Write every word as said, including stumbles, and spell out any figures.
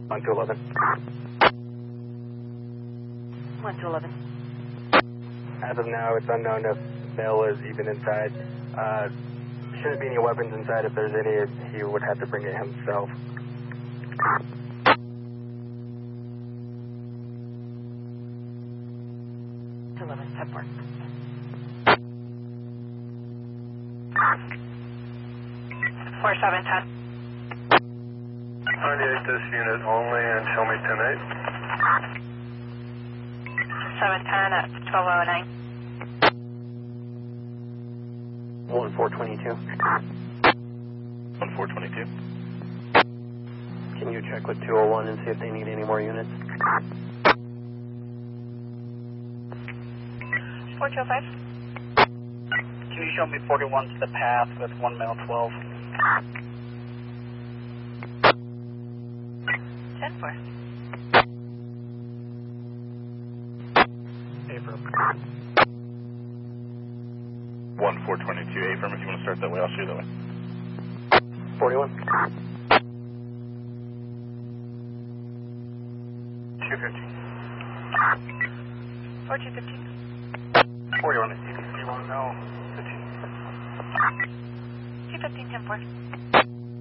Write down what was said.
one to eleven. one to eleven. As of now, it's unknown if Bill is even inside. Uh, shouldn't be any weapons inside. If there's any, he would have to bring it himself. eleven, ten four. four seven ten. ninety-eight, this unit only, and show me ten eight. seven ten at twelve oh nine. one four twenty-two. one four twenty-two. Can you check with two oh one and see if they need any more units? four two oh five. Can you show me forty-one to the path with one male twelve? ten four. April. one four twenty-two, Abram, if you want to start that way, I'll shoot that way. forty-one. two fifteen. four two fifteen. forty-one, you want to know? fifteen. two fifteen, ten four.